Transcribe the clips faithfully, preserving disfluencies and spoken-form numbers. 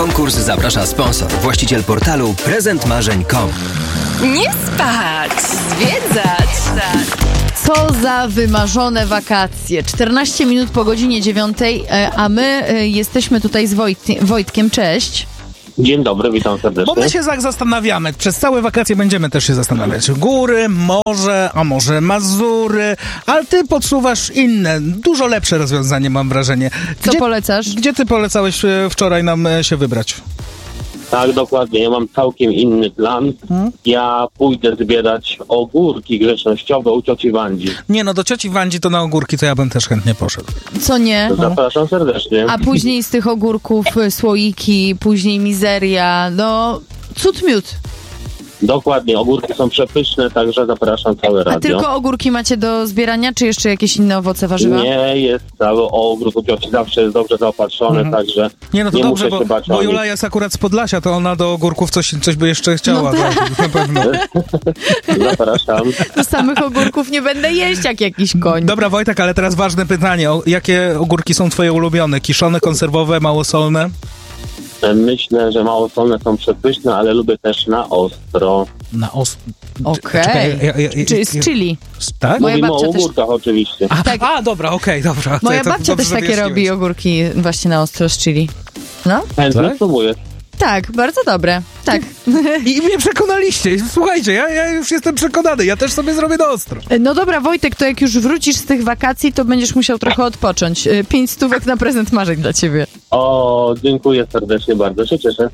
konkurs zaprasza sponsor, właściciel portalu prezent marzeń kropka com. Nie spać, zwiedzać. Co za wymarzone wakacje. czternaście minut po godzinie dziewiątej, a my jesteśmy tutaj z Wojt- Wojtkiem. Cześć. Dzień dobry, witam serdecznie. Bo my się tak zastanawiamy, przez całe wakacje będziemy też się zastanawiać. Góry, morze, a może Mazury, ale ty podsuwasz inne, dużo lepsze rozwiązanie, mam wrażenie. Co Gdzie, polecasz? Gdzie ty polecałeś wczoraj nam się wybrać? Tak, dokładnie. Ja mam całkiem inny plan. Hmm? Ja pójdę zbierać ogórki grzecznościowe u cioci Wandzi. Nie no, do cioci Wandzi to na ogórki to ja bym też chętnie poszedł. Co nie? Zapraszam serdecznie. A później z tych ogórków słoiki, później mizeria, no cud miód. Dokładnie, ogórki są przepyszne, także zapraszam całe radio. A tylko ogórki macie do zbierania, czy jeszcze jakieś inne owoce, warzywa? Nie, jest cały ogród u cioci, zawsze jest dobrze zaopatrzony, mhm. także nie, no to nie dobrze, muszę bo, się bać bo o Jula nic. jest akurat z Podlasia, to ona do ogórków coś, coś by jeszcze chciała. No tak. Na pewno. Zapraszam. Do samych ogórków nie będę jeść jak jakiś koń. Dobra, Wojtek, ale teraz ważne pytanie. O, jakie ogórki są twoje ulubione? Kiszone, konserwowe, małosolne? Myślę, że małosolne są przepyszne, ale lubię też na ostro. Na ostro. Okej. Okay. Ja, ja, ja, Czy z chili? Tak? Moja Mówimy o babcia też- ogórkach oczywiście. A, Tak. a dobra, okej, okay, dobra. Moja To- to babcia dobrze, też że takie wyjaśniłeś. robi ogórki właśnie na ostro z chili. No? Chętnie Tak? spróbuję. Tak, bardzo dobre. Tak. I mnie przekonaliście. Słuchajcie, ja, ja już jestem przekonany. Ja też sobie zrobię na ostro. No dobra, Wojtek, to jak już wrócisz z tych wakacji, to będziesz musiał trochę odpocząć. Y, Pięć stówek na prezent marzeń dla ciebie. O, dziękuję serdecznie, bardzo się cieszę.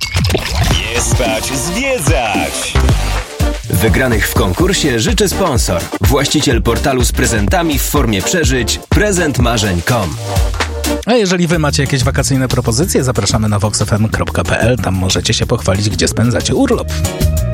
Nie spać, zwiedzać! Wygranych w konkursie życzy sponsor, właściciel portalu z prezentami w formie przeżyć prezent marzeń kropka com. A jeżeli wy macie jakieś wakacyjne propozycje, zapraszamy na vox f m kropka p l. Tam możecie się pochwalić, gdzie spędzacie urlop.